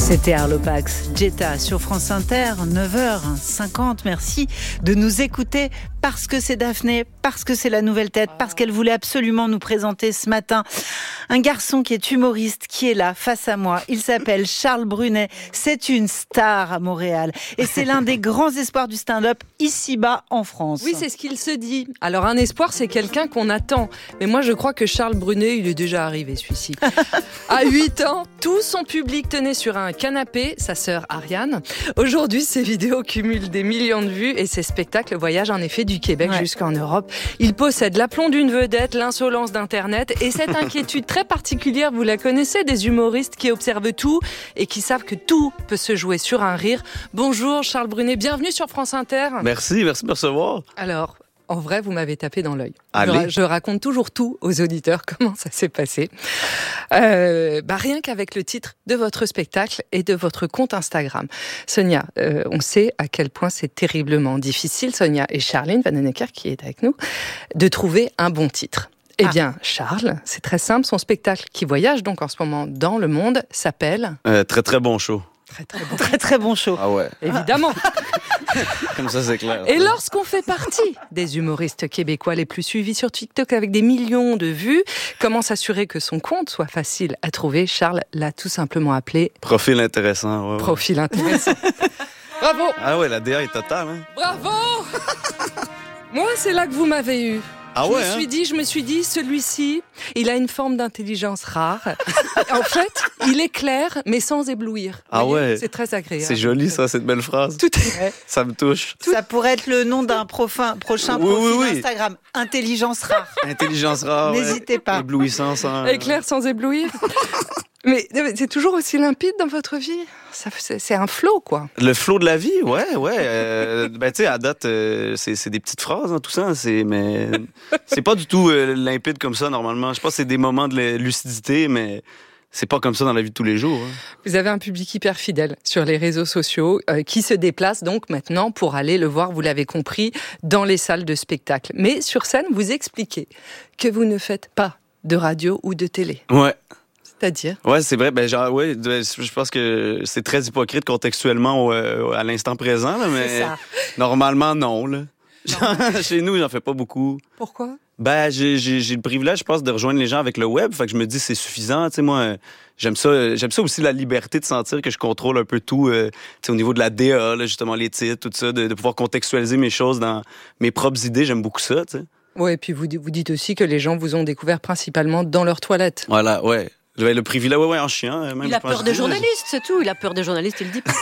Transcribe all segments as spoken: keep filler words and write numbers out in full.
C'était Arlo Pax, Jetta sur France Inter, neuf heures cinquante. Merci de nous écouter parce que c'est Daphné, parce que c'est la nouvelle tête, parce qu'elle voulait absolument nous présenter ce matin un garçon qui est humoriste, qui est là face à moi. Il s'appelle Charles Brunet. C'est une star à Montréal et c'est l'un des grands espoirs du stand-up ici-bas en France. Oui, c'est ce qu'il se dit. Alors un espoir, c'est quelqu'un qu'on attend. Mais moi, je crois que Charles Brunet, il est déjà arrivé, celui-ci. À huit ans, tout son public tenait sur un canapé, sa sœur Ariane. Aujourd'hui, ses vidéos cumulent des millions de vues et ses spectacles voyagent en effet du Québec ouais. jusqu'en Europe. Il possède l'aplomb d'une vedette, l'insolence d'Internet et cette inquiétude très particulière, vous la connaissez, des humoristes qui observent tout et qui savent que tout peut se jouer sur un rire. Bonjour Charles Brunet, bienvenue sur France Inter. Merci, merci de me recevoir. Alors, en vrai, vous m'avez tapé dans l'œil. Allez. Je, je raconte toujours tout aux auditeurs, comment ça s'est passé. Euh, bah rien qu'avec le titre de votre spectacle et de votre compte Instagram. Sonia, euh, on sait à quel point c'est terriblement difficile, Sonia et Charline Vanhoenacker, qui est avec nous, de trouver un bon titre. Eh ah. bien, Charles, c'est très simple. Son spectacle, qui voyage donc en ce moment dans le monde, s'appelle... Euh, très, très bon show. Très, très bon. Très, très bon show. Ah ouais. Évidemment. Comme ça, c'est clair. Et lorsqu'on fait partie des humoristes québécois les plus suivis sur TikTok avec des millions de vues, comment s'assurer que son compte soit facile à trouver? Charles l'a tout simplement appelé... Profil intéressant. Ouais, ouais. Profil intéressant. Bravo. Ah ouais, la D A est totale. Hein? Bravo. Moi, c'est là que vous m'avez eu. Ah je ouais, me hein? suis dit, je me suis dit, celui-ci, il a une forme d'intelligence rare. En fait, il est clair, mais sans éblouir. Ah voyez, ouais. c'est très agréable. C'est joli, ça, cette belle phrase. Tout est... Ça me touche. Tout... Ça pourrait être le nom d'un profin, prochain oui, profil oui, oui. Instagram. Intelligence rare. Intelligence rare. N'hésitez ouais. pas. Éblouissant sans... Éclair sans éblouir. Mais c'est toujours aussi limpide dans votre vie? Ça, c'est, c'est un flow, quoi. Le flow de la vie, ouais, ouais. Euh, ben, tu sais, à date, euh, c'est, c'est des petites phrases, hein, tout ça. C'est, mais c'est pas du tout euh, limpide comme ça, normalement. Je pense que c'est des moments de lucidité, mais c'est pas comme ça dans la vie de tous les jours. Hein. Vous avez un public hyper fidèle sur les réseaux sociaux euh, qui se déplace donc maintenant pour aller le voir, vous l'avez compris, dans les salles de spectacle. Mais sur scène, vous expliquez que vous ne faites pas de radio ou de télé. Ouais. C'est-à-dire? Ouais, c'est vrai. Ben, genre, ouais, je pense que c'est très hypocrite contextuellement au, à l'instant présent, là, mais c'est ça. Normalement, non, là. Non. Chez nous, j'en fais pas beaucoup. Pourquoi? Ben, j'ai, j'ai, j'ai le privilège, je pense, de rejoindre les gens avec le web. Fait que je me dis, c'est suffisant. Tu sais, moi, j'aime ça. J'aime ça aussi, la liberté de sentir que je contrôle un peu tout, euh, tu sais, au niveau de la D A, là, justement, les titres, tout ça, de, de pouvoir contextualiser mes choses dans mes propres idées. J'aime beaucoup ça, tu sais. Ouais, et puis vous, vous dites aussi que les gens vous ont découvert principalement dans leurs toilettes. Voilà, ouais. Le, le privilège, ouais, ouais, en chiant. Même, il a peur des journalistes, c'est tout. Il a peur des journalistes, il le dit pas.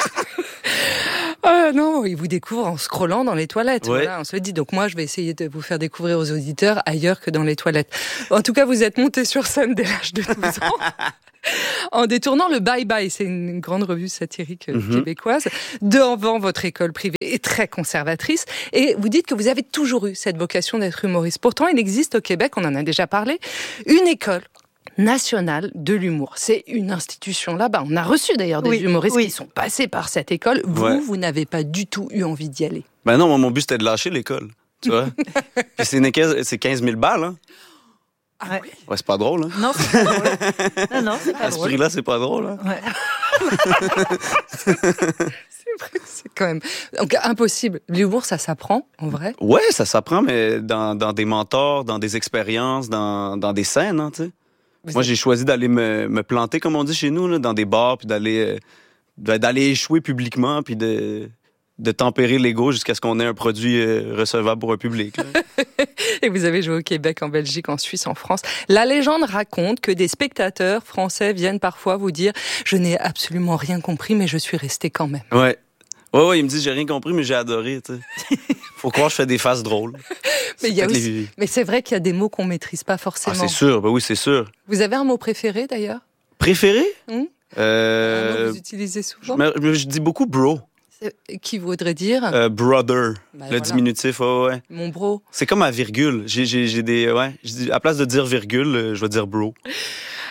Ah non, il vous découvre en scrollant dans les toilettes. Ouais. Voilà, on se dit, donc moi, je vais essayer de vous faire découvrir aux auditeurs ailleurs que dans les toilettes. En tout cas, vous êtes monté sur scène dès l'âge de douze ans. En détournant le Bye Bye, c'est une grande revue satirique mm-hmm. québécoise, devant votre école privée et très conservatrice. Et vous dites que vous avez toujours eu cette vocation d'être humoriste. Pourtant, il existe au Québec, on en a déjà parlé, une école nationale de l'humour. C'est une institution là-bas. On a reçu d'ailleurs des oui, humoristes oui. qui sont passés par cette école. Vous, ouais. vous n'avez pas du tout eu envie d'y aller. Ben non, moi, mon but, c'était de lâcher l'école. Tu vois? Puis c'est, une, c'est quinze mille balles, hein? Ah ouais. oui? Ouais, c'est pas drôle, hein? Non, c'est pas drôle. Non, non, c'est pas à drôle. À ce prix-là, c'est pas drôle, hein? Ouais. C'est vrai, c'est quand même... Donc, impossible. L'humour, ça s'apprend, en vrai? Ouais, ça s'apprend, mais dans, dans des mentors, dans des expériences, dans, dans des scènes, hein, tu sais. Vous Moi, êtes... j'ai choisi d'aller me, me planter, comme on dit chez nous, là, dans des bars, puis d'aller, euh, d'aller échouer publiquement, puis de, de tempérer l'ego jusqu'à ce qu'on ait un produit euh, recevable pour un public. Et vous avez joué au Québec, en Belgique, en Suisse, en France. La légende raconte que des spectateurs français viennent parfois vous dire « Je n'ai absolument rien compris, mais je suis resté quand même. » Ouais. Ouais, ouais, il me dit « J'ai rien compris, mais j'ai adoré. » tu sais. Faut croire que je fais des faces drôles. Mais, il y a aussi... les... mais c'est vrai qu'il y a des mots qu'on ne maîtrise pas forcément. Ah, c'est sûr, ben oui, c'est sûr. Vous avez un mot préféré, d'ailleurs? Préféré? Mmh. Euh... Un mot que vous utilisez souvent? Je, je dis beaucoup « bro ». Qui voudrait dire? Euh, brother, bah, le voilà. diminutif, ouais, ouais. Mon bro. C'est comme à virgule. J'ai, j'ai, j'ai des, ouais, j'ai, à place de dire virgule, je vais dire bro.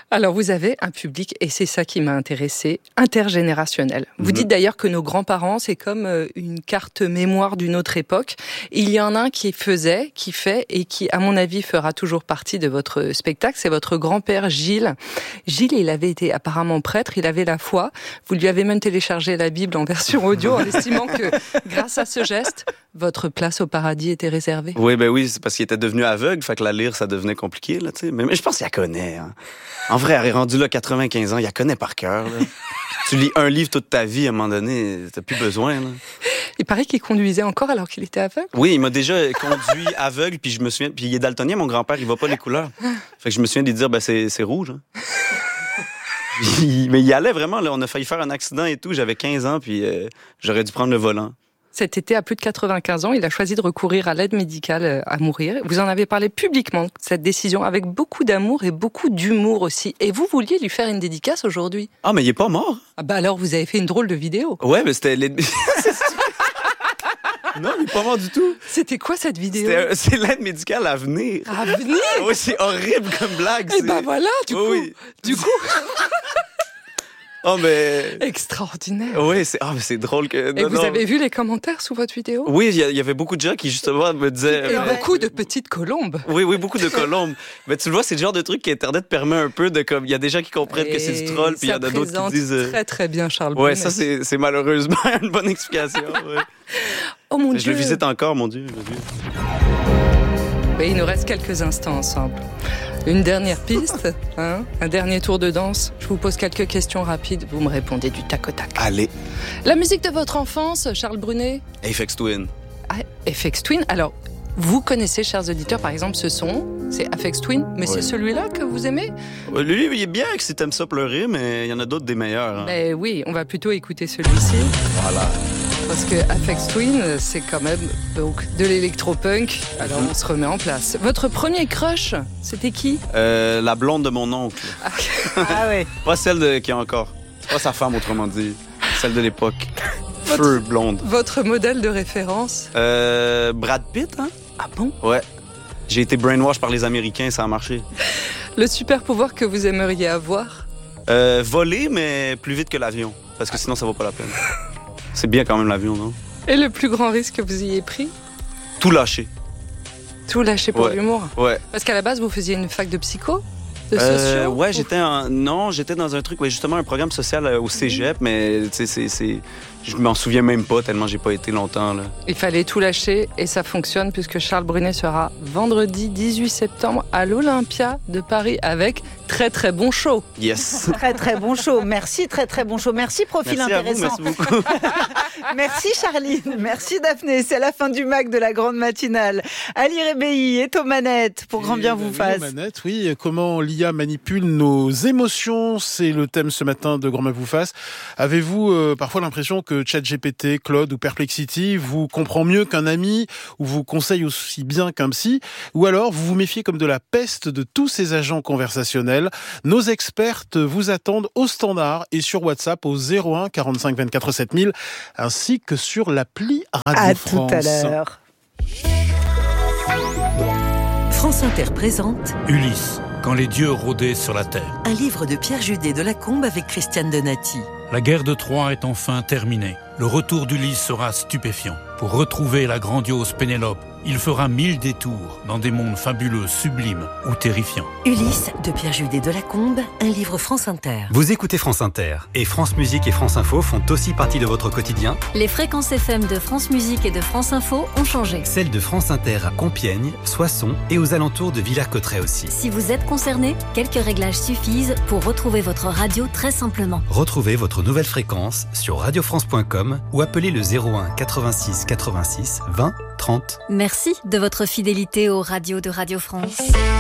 Alors, vous avez un public, et c'est ça qui m'a intéressée, intergénérationnel. Vous mmh. dites d'ailleurs que nos grands-parents, c'est comme une carte mémoire d'une autre époque. Il y en a un qui faisait, qui fait, et qui, à mon avis, fera toujours partie de votre spectacle. C'est votre grand-père Gilles. Gilles, il avait été apparemment prêtre, il avait la foi. Vous lui avez même téléchargé la Bible en version audio, en estimant que, grâce à ce geste, votre place au paradis était réservée. Oui, ben oui, c'est parce qu'il était devenu aveugle, fait que la lire, ça devenait compliqué, là, tu sais. Mais, mais je pense qu'il la connaît, hein. En vrai, elle est rendue là quatre-vingt-quinze ans, il la connaît par cœur, là. Tu lis un livre toute ta vie, à un moment donné, t'as plus besoin, là. Il paraît qu'il conduisait encore alors qu'il était aveugle. Oui, il m'a déjà conduit aveugle, puis je me souviens, puis il est daltonien, mon grand-père, il voit pas les couleurs. Fait que je me souviens de lui dire, ben c'est, c'est rouge, hein. Mais il allait vraiment, là, on a failli faire un accident et tout, j'avais quinze ans, puis euh, j'aurais dû prendre le volant. Cet été, à plus de quatre-vingt-quinze ans, il a choisi de recourir à l'aide médicale à mourir. Vous en avez parlé publiquement, cette décision, avec beaucoup d'amour et beaucoup d'humour aussi. Et vous vouliez lui faire une dédicace aujourd'hui. Ah, mais il est pas mort. Ah bah alors, vous avez fait une drôle de vidéo. Ouais, mais c'était... l'aide... Non, il est pas mort du tout. C'était quoi cette vidéo? C'était, c'est l'aide médicale à venir. À venir? Oui, c'est horrible comme blague. Et bah voilà, du coup. Oui. Du coup... Oh, mais... Extraordinaire. Oui, c'est, oh, mais c'est drôle que... Et non, vous non. avez vu les commentaires sous votre vidéo? Oui, il y, y avait beaucoup de gens qui, justement, me disaient... Et euh, beaucoup de petites colombes. Oui, oui, beaucoup de colombes. Mais tu le vois, c'est le genre de truc qu'Internet permet un peu de... comme il y a des gens qui comprennent Et que c'est du troll, puis il y en a d'autres qui disent... euh... très, très bien Charles Ouais, Brunet. ça, c'est, c'est malheureusement une bonne explication. Ouais. Oh mon je Dieu. le visite encore, mon Dieu. Oui, il nous reste quelques instants ensemble. Une dernière piste, hein, un dernier tour de danse. Je vous pose quelques questions rapides, vous me répondez du tac au tac. Allez. La musique de votre enfance, Charles Brunet? Aphex Twin. Ah, Aphex Twin. Alors, vous connaissez, chers auditeurs, par exemple, ce son, c'est Aphex Twin, mais ouais. C'est celui-là que vous aimez? Lui, il est bien que si t'aimes ça pleurer, mais il y en a d'autres des meilleurs. Hein. Ben oui, on va plutôt écouter celui-ci. Voilà. Parce que Aphex Twin, c'est quand même donc de l'électropunk. Alors on se remet en place. Votre premier crush, c'était qui? euh, La blonde de mon oncle. Ah, ah ouais. Pas celle de, qui est encore. C'est pas sa femme, autrement dit. Celle de l'époque. Votre, Feu blonde. Votre modèle de référence? euh, Brad Pitt, hein? Ah bon? Ouais. J'ai été brainwash par les Américains, ça a marché. Le super pouvoir que vous aimeriez avoir? euh, Voler, mais plus vite que l'avion. Parce que sinon, ça vaut pas la peine. C'est bien quand même l'avion, non? Et le plus grand risque que vous ayez pris? Tout lâcher. Tout lâcher pour ouais. l'humour? Ouais. Parce qu'à la base, vous faisiez une fac de psycho? De euh, sociaux? Ouais, ou... j'étais en... Non, j'étais dans un truc, ouais, justement, un programme social au cégep, mais tu sais, c'est, c'est... je m'en souviens même pas tellement j'ai pas été longtemps, là. Il fallait tout lâcher et ça fonctionne puisque Charles Brunet sera vendredi dix-huit septembre à l'Olympia de Paris avec très très bon show. Yes. Très très bon show. Merci, très très bon show. Merci, profil merci intéressant. À vous, merci beaucoup. Merci Charline, merci Daphné. C'est la fin du Mac de la grande matinale. Ali Rébéi est aux manettes pour grand bien vous fasse. Manettes, oui. Comment l'I A manipule nos émotions, c'est le thème ce matin de grand bien vous fasse. Avez-vous euh, parfois l'impression que ChatGPT, Claude ou Perplexity vous comprend mieux qu'un ami ou vous conseille aussi bien qu'un psy? Ou alors vous vous méfiez comme de la peste de tous ces agents conversationnels? Nos expertes vous attendent au standard et sur WhatsApp au zéro un quarante-cinq vingt-quatre sept mille ainsi que sur l'appli Radio à France. À tout à l'heure. France Inter présente Ulysse, quand les dieux rôdaient sur la terre. Un livre de Pierre Judet de Lacombe avec Christiane Donati. La guerre de Troie est enfin terminée. Le retour d'Ulysse sera stupéfiant. Pour retrouver la grandiose Pénélope, il fera mille détours dans des mondes fabuleux, sublimes ou terrifiants. Ulysse de Pierre Judet de Lacombe, un livre France Inter. Vous écoutez France Inter et France Musique et France Info font aussi partie de votre quotidien. Les fréquences F M de France Musique et de France Info ont changé. Celles de France Inter à Compiègne, Soissons et aux alentours de Villers-Cotterêts aussi. Si vous êtes concerné, quelques réglages suffisent pour retrouver votre radio très simplement. Retrouvez votre nouvelle fréquence sur radio france point com ou appelez le zéro un quatre-vingt-six quatre-vingt-six vingt trente. Merci de votre fidélité aux radios de Radio France.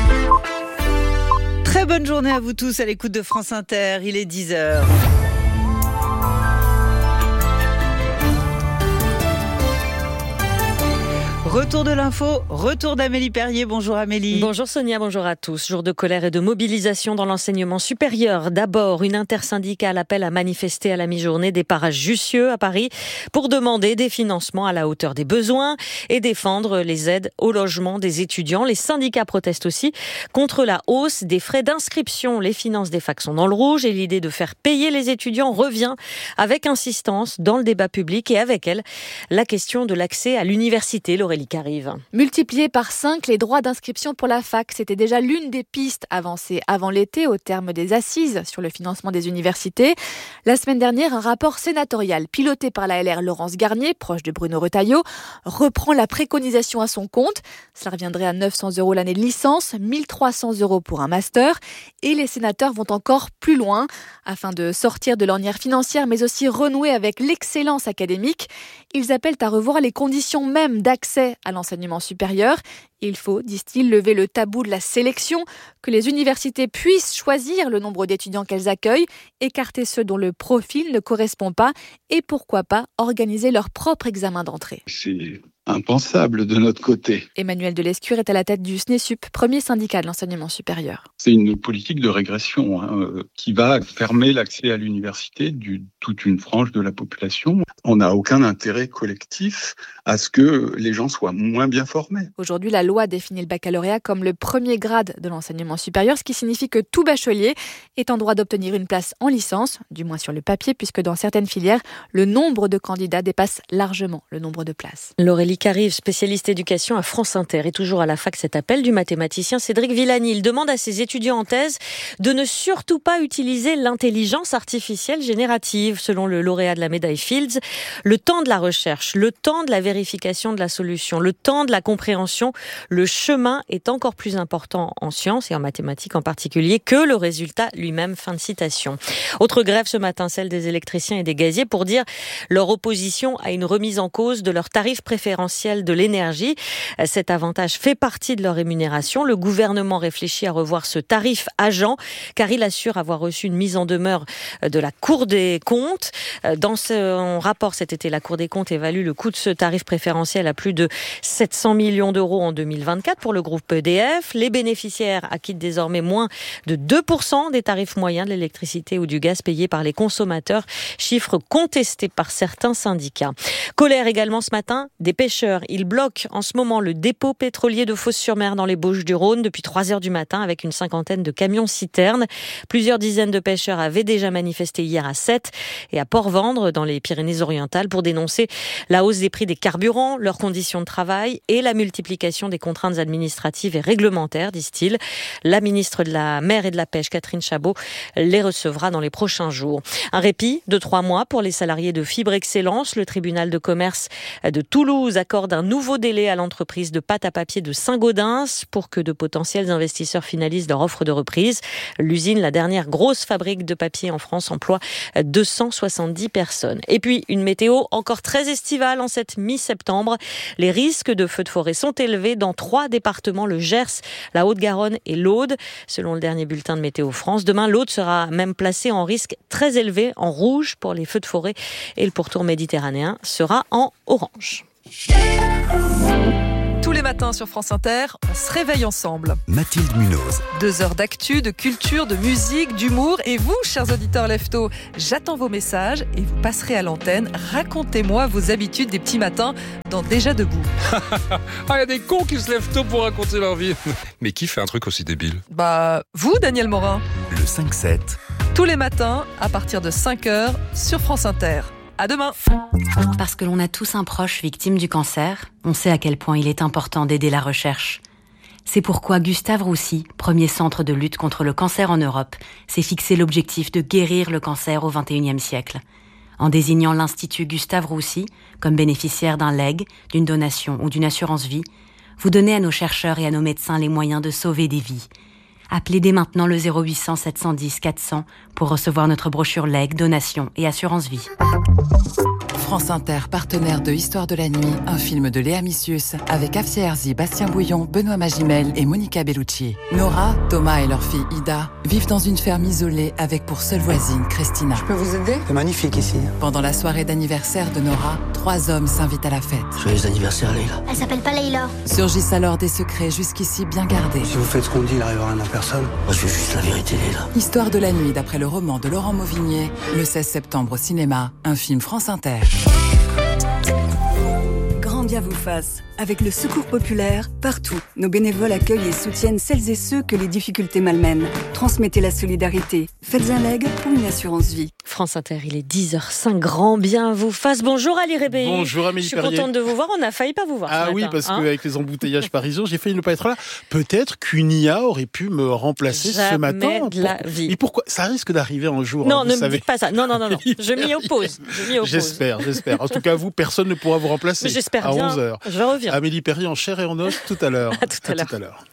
Très bonne journée à vous tous à l'écoute de France Inter. Il est dix heures. Retour de l'info, retour d'Amélie Perrier. Bonjour Amélie. Bonjour Sonia, bonjour à tous. Jour de colère et de mobilisation dans l'enseignement supérieur. D'abord, une intersyndicale appelle à manifester à la mi-journée des parages Jussieu à Paris pour demander des financements à la hauteur des besoins et défendre les aides au logement des étudiants. Les syndicats protestent aussi contre la hausse des frais d'inscription. Les finances des facs sont dans le rouge et l'idée de faire payer les étudiants revient avec insistance dans le débat public et avec elle la question de l'accès à l'université. L'Aurélie Carive. Multiplier par cinq les droits d'inscription pour la fac, c'était déjà l'une des pistes avancées avant l'été au terme des assises sur le financement des universités. La semaine dernière, un rapport sénatorial piloté par la L R Laurence Garnier, proche de Bruno Retailleau, reprend la préconisation à son compte. Cela reviendrait à neuf cents euros l'année de licence, mille trois cents euros pour un master. Et les sénateurs vont encore plus loin afin de sortir de l'ornière financière, mais aussi renouer avec l'excellence académique. Ils appellent à revoir les conditions mêmes d'accès à l'enseignement supérieur. Il faut, disent-ils, lever le tabou de la sélection, que les universités puissent choisir le nombre d'étudiants qu'elles accueillent, écarter ceux dont le profil ne correspond pas et pourquoi pas organiser leur propre examen d'entrée. C'est impensable de notre côté. Emmanuel Delescure est à la tête du S N E S U P, premier syndicat de l'enseignement supérieur. C'est une politique de régression hein, qui va fermer l'accès à l'université de toute une frange de la population. On n'a aucun intérêt collectif à ce que les gens soient moins bien formés. Aujourd'hui, la loi définit le baccalauréat comme le premier grade de l'enseignement supérieur, ce qui signifie que tout bachelier est en droit d'obtenir une place en licence, du moins sur le papier, puisque dans certaines filières, le nombre de candidats dépasse largement le nombre de places. L'Aurélie Carive, spécialiste éducation à France Inter, est toujours à la fac. Cet appel du mathématicien Cédric Villani. Il demande à ses étudiants en thèse de ne surtout pas utiliser l'intelligence artificielle générative. Selon le lauréat de la médaille Fields, le temps de la recherche, le temps de la vérification de la solution, le temps de la compréhension, le chemin est encore plus important en sciences et en mathématiques en particulier que le résultat lui-même. Fin de citation. Autre grève ce matin, celle des électriciens et des gaziers pour dire leur opposition à une remise en cause de leur tarif préférentiel de l'énergie. Cet avantage fait partie de leur rémunération. Le gouvernement réfléchit à revoir ce tarif agent car il assure avoir reçu une mise en demeure de la Cour des comptes. Dans son rapport cet été, la Cour des comptes évalue le coût de ce tarif préférentiel à plus de sept cents millions d'euros en deux mille vingt-quatre pour le groupe E D F. Les bénéficiaires acquittent désormais moins de deux pour cent des tarifs moyens de l'électricité ou du gaz payés par les consommateurs, chiffre contesté par certains syndicats. Colère également ce matin des pêcheurs. Ils bloquent en ce moment le dépôt pétrolier de Fos-sur-Mer dans les Bauges-du-Rhône depuis trois heures du matin avec une cinquantaine de camions-citernes. Plusieurs dizaines de pêcheurs avaient déjà manifesté hier à Sète et à Port-Vendre dans les Pyrénées-Orientales pour dénoncer la hausse des prix des carburants, leurs conditions de travail et la multiplication des contraintes administratives et réglementaires, disent-ils. La ministre de la Mer et de la Pêche, Catherine Chabot, les recevra dans les prochains jours. Un répit de trois mois pour les salariés de Fibre Excellence. Le tribunal de commerce de Toulouse accorde un nouveau délai à l'entreprise de pâte à papier de Saint-Gaudens pour que de potentiels investisseurs finalisent leur offre de reprise. L'usine, la dernière grosse fabrique de papier en France, emploie deux cent soixante-dix personnes. Et puis, une météo encore très estivale en cette mi-septembre. Les risques de feux de forêt sont élevés dans trois départements, le Gers, la Haute-Garonne et l'Aude, selon le dernier bulletin de Météo France. Demain, l'Aude sera même placée en risque très élevé, en rouge pour les feux de forêt, et le pourtour méditerranéen sera en orange. Tous les matins sur France Inter, on se réveille ensemble. Mathilde Munoz. Deux heures d'actu, de culture, de musique, d'humour. Et vous, chers auditeurs leftos, j'attends vos messages et vous passerez à l'antenne. Racontez-moi vos habitudes des petits matins dans Déjà debout. Ah, il y a des cons qui se lèvent tôt pour raconter leur vie. Mais qui fait un truc aussi débile ? Bah, vous, Daniel Morin. Le cinq sept. Tous les matins, à partir de cinq heures, sur France Inter. À demain. Parce que l'on a tous un proche victime du cancer, on sait à quel point il est important d'aider la recherche. C'est pourquoi Gustave Roussy, premier centre de lutte contre le cancer en Europe, s'est fixé l'objectif de guérir le cancer au vingt et unième siècle. En désignant l'Institut Gustave Roussy comme bénéficiaire d'un legs, d'une donation ou d'une assurance vie, vous donnez à nos chercheurs et à nos médecins les moyens de sauver des vies. Appelez dès maintenant le zéro huit cents sept cent dix quatre cents pour recevoir notre brochure legs, donation et assurance vie. France Inter, partenaire de Histoire de la nuit, un film de Léa Missius, avec Afsia Herzi, Bastien Bouillon, Benoît Magimel et Monica Bellucci. Nora, Thomas et leur fille Ida vivent dans une ferme isolée avec pour seule voisine Christina. Je peux vous aider ? C'est magnifique ici. Pendant la soirée d'anniversaire de Nora, trois hommes s'invitent à la fête. Joyeux anniversaire, Leïla. Elle s'appelle pas Leïla. Surgissent alors des secrets jusqu'ici bien gardés. Si vous faites ce qu'on dit, il arrivera rien à personne. Moi, je veux juste la vérité, Leïla. Histoire de la nuit, d'après le roman de Laurent Mauvigné, le seize septembre au cinéma, un film France Inter. Grand bien vous fasse. Avec le Secours Populaire, partout, nos bénévoles accueillent et soutiennent celles et ceux que les difficultés malmènent. Transmettez la solidarité. Faites un leg ou une assurance vie. France Inter, il est dix heures cinq. Grand bien vous fasse. Bonjour Ali Rébéi. Bonjour Amélie Je suis Perrier. contente de vous voir. On a failli pas vous voir. Ah ce oui, matin, parce hein qu'avec les embouteillages parisiens, j'ai failli ne pas être là. Peut-être qu'une I A aurait pu me remplacer Jamais ce matin. de la vie. Et pourquoi ? Ça risque d'arriver un jour. Non, hein, vous ne savez. me dites pas ça. Non, non, non, non. Je m'y oppose. Je m'y oppose. J'espère, j'espère. En tout cas, vous, personne ne pourra vous remplacer. Mais j'espère à bien. onze heures. Je reviens. Amélie Perrier en chair et en os tout à l'heure. À tout à l'heure. À tout à l'heure.